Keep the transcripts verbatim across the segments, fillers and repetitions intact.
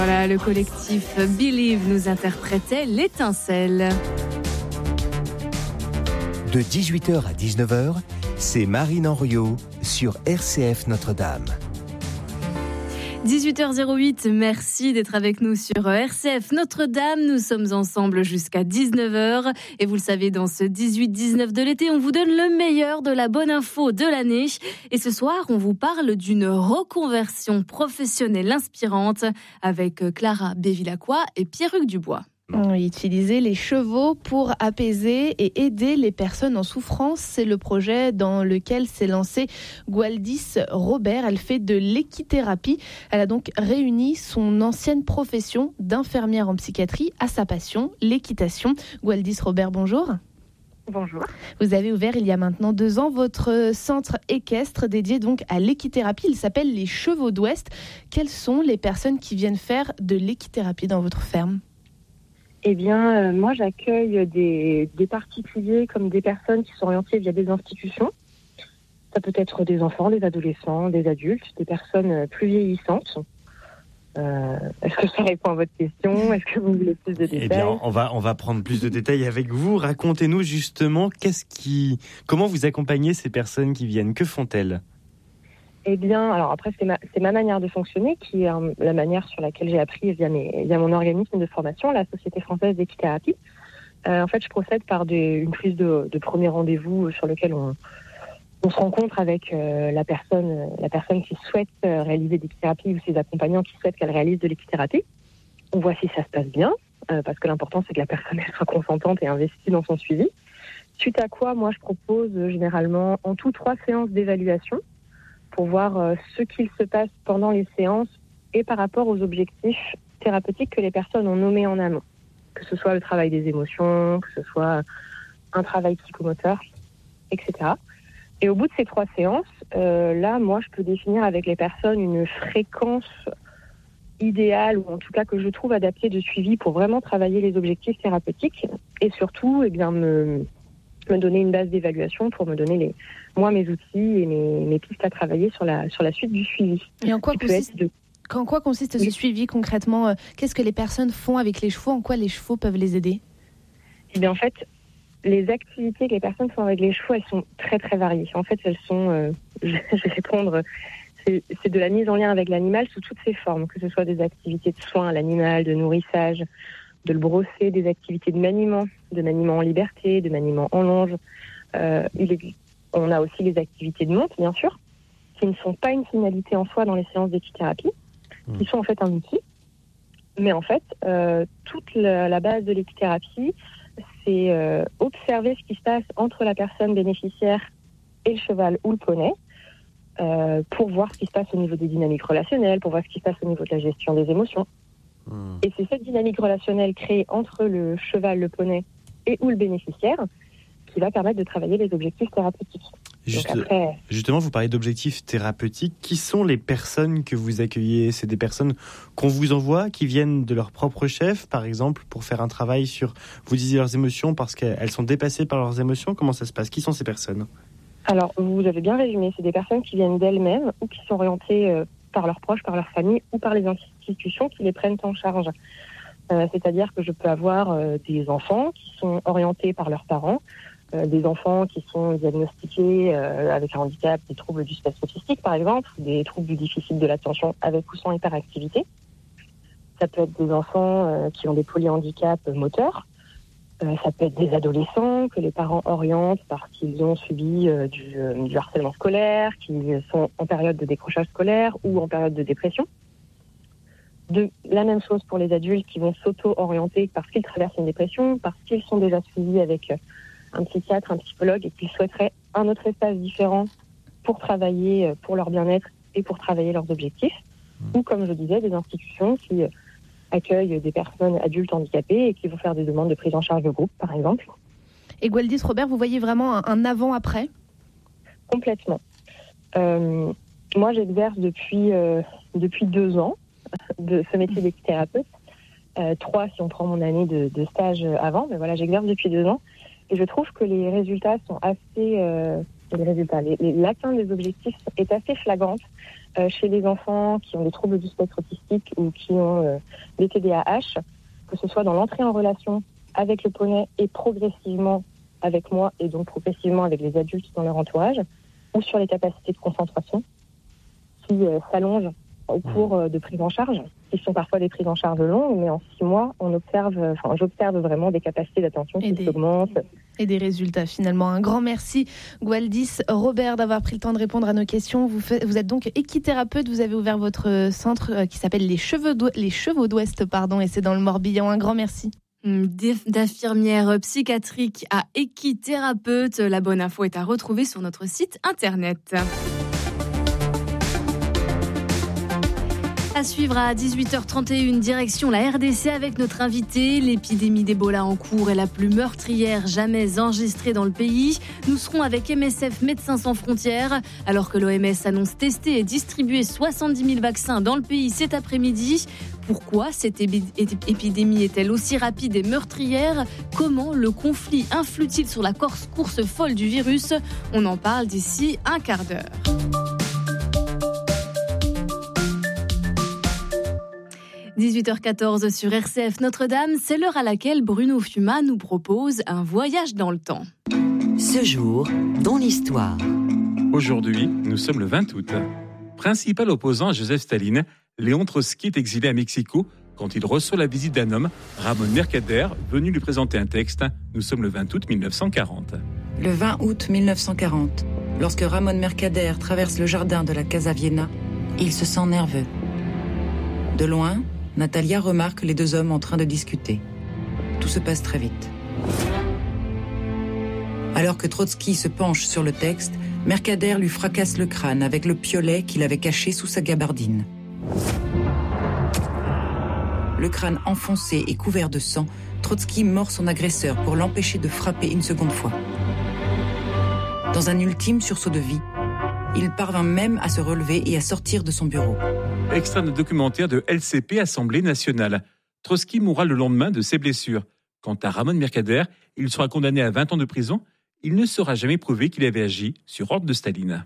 Voilà, le collectif Believe nous interprétait L'étincelle. De dix-huit heures à dix-neuf heures, c'est Marine Henriot sur R C F Notre-Dame. dix-huit heures huit, merci d'être avec nous sur R C F Notre-Dame. Nous sommes ensemble jusqu'à dix-neuf heures. Et vous le savez, dans ce dix-huit dix-neuf de l'été, on vous donne le meilleur de la bonne info de l'année. Et ce soir, on vous parle d'une reconversion professionnelle inspirante avec Clara Bévilacqua et Pierre-Hugues Dubois. Utiliser les chevaux pour apaiser et aider les personnes en souffrance, c'est le projet dans lequel s'est lancée Gwaldis Robert. Elle fait de l'équithérapie. Elle a donc réuni son ancienne profession d'infirmière en psychiatrie à sa passion, l'équitation. Gwaldis Robert, bonjour. Bonjour. Vous avez ouvert il y a maintenant deux ans votre centre équestre dédié donc à l'équithérapie. Il s'appelle les Chevaux d'Ouest. Quelles sont les personnes qui viennent faire de l'équithérapie dans votre ferme ? Eh bien, euh, moi, j'accueille des, des particuliers comme des personnes qui sont orientées via des institutions. Ça peut être des enfants, des adolescents, des adultes, des personnes plus vieillissantes. Euh, est-ce que ça répond à votre question ? Est-ce que vous voulez plus de détails ? Eh bien, on va, on va prendre plus de détails avec vous. Racontez-nous justement, qu'est-ce qui, comment vous accompagnez ces personnes qui viennent ? Que font-elles ? Eh bien, alors après, c'est ma, c'est ma manière de fonctionner, qui est euh, la manière sur laquelle j'ai appris via, mes, via mon organisme de formation, la Société française d'équithérapie. Euh, en fait, je procède par des, une prise de, de premier rendez-vous sur lequel on, on se rencontre avec euh, la personne, la personne qui souhaite euh, réaliser de l'équithérapie ou ses accompagnants qui souhaitent qu'elle réalise de l'équithérapie. On voit si ça se passe bien, euh, parce que l'important, c'est que la personne elle soit consentante et investie dans son suivi. Suite à quoi, moi, je propose euh, généralement en tout trois séances d'évaluation pour voir euh, ce qu'il se passe pendant les séances et par rapport aux objectifs thérapeutiques que les personnes ont nommés en amont. Que ce soit le travail des émotions, que ce soit un travail psychomoteur, et cetera. Et au bout de ces trois séances, euh, là, moi, je peux définir avec les personnes une fréquence idéale, ou en tout cas que je trouve adaptée de suivi pour vraiment travailler les objectifs thérapeutiques et surtout, eh bien, me... me donner une base d'évaluation pour me donner les, moi mes outils et mes, mes pistes à travailler sur la, sur la suite du suivi. Et en quoi consiste, de... en quoi consiste ce oui. suivi concrètement ? Qu'est-ce que les personnes font avec les chevaux ? En quoi les chevaux peuvent les aider ? Eh bien en fait, les activités que les personnes font avec les chevaux, elles sont très très variées. En fait, elles sont, euh, je vais répondre, c'est, c'est de la mise en lien avec l'animal sous toutes ses formes, que ce soit des activités de soins à l'animal, de nourrissage, de le brosser, des activités de maniement, de maniement en liberté, de maniement en longe. Euh, il est, on a aussi les activités de monte, bien sûr, qui ne sont pas une finalité en soi dans les séances d'équithérapie, mmh. qui sont en fait un outil. Mais en fait, euh, toute la, la base de l'équithérapie, c'est euh, observer ce qui se passe entre la personne bénéficiaire et le cheval ou le poney, euh, pour voir ce qui se passe au niveau des dynamiques relationnelles, pour voir ce qui se passe au niveau de la gestion des émotions. Et c'est cette dynamique relationnelle créée entre le cheval, le poney et ou le bénéficiaire qui va permettre de travailler les objectifs thérapeutiques. Juste, après... Justement, vous parlez d'objectifs thérapeutiques. Qui sont les personnes que vous accueillez ? C'est des personnes qu'on vous envoie, qui viennent de leur propre chef, par exemple, pour faire un travail sur, vous disiez, leurs émotions, parce qu'elles sont dépassées par leurs émotions. Comment ça se passe ? Qui sont ces personnes ? Alors, vous avez bien résumé. C'est des personnes qui viennent d'elles-mêmes ou qui sont orientées euh, par leurs proches, par leur famille ou par les institutions qui les prennent en charge. Euh, c'est-à-dire que je peux avoir euh, des enfants qui sont orientés par leurs parents, euh, des enfants qui sont diagnostiqués euh, avec un handicap, des troubles du spectre autistique par exemple, des troubles du déficit de l'attention avec ou sans hyperactivité. Ça peut être des enfants euh, qui ont des polyhandicaps moteurs. Euh, ça peut être des adolescents que les parents orientent parce qu'ils ont subi euh, du, euh, du harcèlement scolaire, qui sont en période de décrochage scolaire ou en période de dépression. De, la même chose pour les adultes qui vont s'auto-orienter parce qu'ils traversent une dépression, parce qu'ils sont déjà suivis avec un psychiatre, un psychologue et qu'ils souhaiteraient un autre espace différent pour travailler, pour leur bien-être et pour travailler leurs objectifs. Mmh. Ou comme je disais, des institutions qui accueillent des personnes adultes handicapées et qui vont faire des demandes de prise en charge de groupe, par exemple. Et Gwaldis Robert, vous voyez vraiment un, un avant-après ? Complètement. Euh, moi, j'exerce depuis, euh, depuis deux ans de ce métier d'équithérapeute. Euh, trois si on prend mon année de, de stage avant, mais voilà, j'exerce depuis deux ans. Et je trouve que les résultats sont assez... Euh, les résultats, les, les, l'atteinte des objectifs est assez flagrante euh, chez les enfants qui ont des troubles du spectre autistique ou qui ont euh, des T D A H, que ce soit dans l'entrée en relation avec le poney et progressivement avec moi et donc progressivement avec les adultes dans leur entourage, ou sur les capacités de concentration qui euh, s'allongent au cours euh, de prises en charge, qui sont parfois des prises en charge longues, mais en six mois, on observe, enfin, j'observe vraiment des capacités d'attention qui des... s'augmentent. Et des résultats finalement. Un grand merci Gwaldis Robert d'avoir pris le temps de répondre à nos questions. Vous, faites, vous êtes donc équithérapeute, vous avez ouvert votre centre qui s'appelle les Chevaux d'Ouest, les Chevaux d'Ouest pardon, et c'est dans le Morbihan. Un grand merci. D'infirmière psychiatrique à équithérapeute, la bonne info est à retrouver sur notre site internet. À suivre à dix-huit heures trente et une, direction la R D C avec notre invité. L'épidémie d'Ebola en cours est la plus meurtrière jamais enregistrée dans le pays. Nous serons avec M S F Médecins sans frontières. Alors que l'O M S annonce tester et distribuer soixante-dix mille vaccins dans le pays cet après-midi. Pourquoi cette épidémie est-elle aussi rapide et meurtrière ? Comment le conflit influe-t-il sur la course folle du virus ? On en parle d'ici un quart d'heure. dix-huit heures quatorze sur R C F Notre-Dame, c'est l'heure à laquelle Bruno Fiumat nous propose un voyage dans le temps. Ce jour, dans l'histoire. Aujourd'hui, nous sommes le vingt août. Principal opposant à Joseph Staline, Léon Trotsky est exilé à Mexico quand il reçoit la visite d'un homme, Ramón Mercader, venu lui présenter un texte. Nous sommes le vingt août mille neuf cent quarante. Le vingt août mille neuf cent quarante, lorsque Ramón Mercader traverse le jardin de la Casa Vienna, il se sent nerveux. De loin, Natalia remarque les deux hommes en train de discuter. Tout se passe très vite. Alors que Trotsky se penche sur le texte, Mercader lui fracasse le crâne avec le piolet qu'il avait caché sous sa gabardine. Le crâne enfoncé et couvert de sang, Trotsky mord son agresseur pour l'empêcher de frapper une seconde fois. Dans un ultime sursaut de vie, il parvint même à se relever et à sortir de son bureau. Extrait de documentaire de L C P Assemblée nationale. Trotsky mourra le lendemain de ses blessures. Quant à Ramón Mercader, il sera condamné à vingt ans de prison. Il ne sera jamais prouvé qu'il avait agi sur ordre de Staline.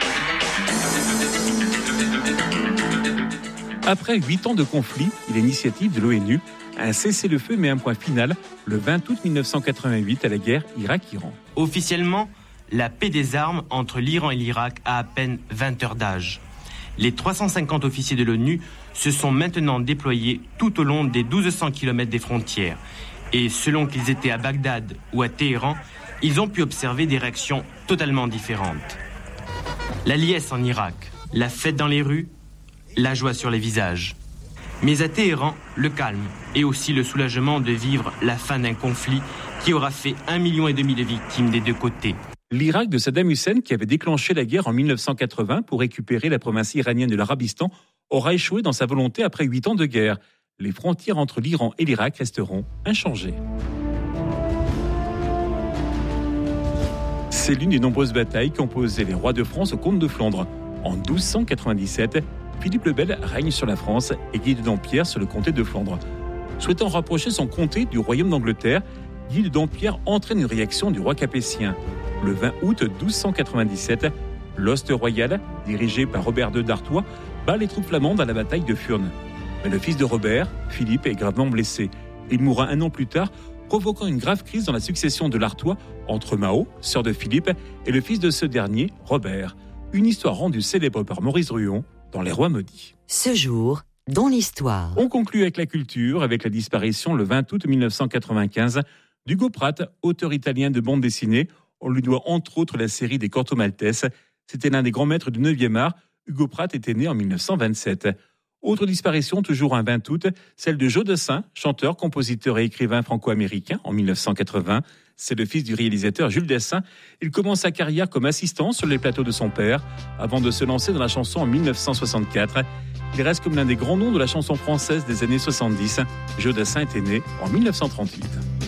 Après huit ans de conflit et l'initiative de l'ONU, un cessez-le-feu met un point final le vingt août mille neuf cent quatre-vingt-huit à la guerre Irak-Iran. Officiellement, la paix des armes entre l'Iran et l'Irak a à peine vingt heures d'âge. Les trois cent cinquante officiers de l'ONU se sont maintenant déployés tout au long des mille deux cents kilomètres des frontières. Et selon qu'ils étaient à Bagdad ou à Téhéran, ils ont pu observer des réactions totalement différentes. La liesse en Irak, la fête dans les rues, la joie sur les visages. Mais à Téhéran, le calme et aussi le soulagement de vivre la fin d'un conflit qui aura fait un million et demi de victimes des deux côtés. L'Irak de Saddam Hussein, qui avait déclenché la guerre en mille neuf cent quatre-vingts pour récupérer la province iranienne de l'Arabistan, aura échoué dans sa volonté après huit ans de guerre. Les frontières entre l'Iran et l'Irak resteront inchangées. C'est l'une des nombreuses batailles qui ont opposé les rois de France au comte de Flandre. En douze cent quatre-vingt-dix-sept, Philippe le Bel règne sur la France et Guy de Dampierre sur le comté de Flandre. Souhaitant rapprocher son comté du royaume d'Angleterre, Guy de Dampierre entraîne une réaction du roi capétien. Le vingt août douze cent quatre-vingt-dix-sept, l'hoste royal, dirigé par Robert deux d'Artois, bat les troupes flamandes à la bataille de Furnes. Mais le fils de Robert, Philippe, est gravement blessé. Il mourra un an plus tard, provoquant une grave crise dans la succession de l'Artois entre Mao, sœur de Philippe, et le fils de ce dernier, Robert. Une histoire rendue célèbre par Maurice Ruon dans Les Rois maudits. Ce jour, dans l'histoire. On conclut avec la culture, avec la disparition le vingt août mille neuf cent quatre-vingt-quinze d'Hugo Pratt, auteur italien de bande dessinée. On lui doit entre autres la série des Corto Maltese. C'était l'un des grands maîtres du neuvième art. Hugo Pratt était né en mille neuf cent vingt-sept. Autre disparition, toujours un vingt août, celle de Joe Dassin, chanteur, compositeur et écrivain franco-américain en mille neuf cent quatre-vingts. C'est le fils du réalisateur Jules Dassin. Il commence sa carrière comme assistant sur les plateaux de son père, avant de se lancer dans la chanson en mille neuf cent soixante-quatre. Il reste comme l'un des grands noms de la chanson française des années soixante-dix. Joe Dassin était né en mille neuf cent trente-huit.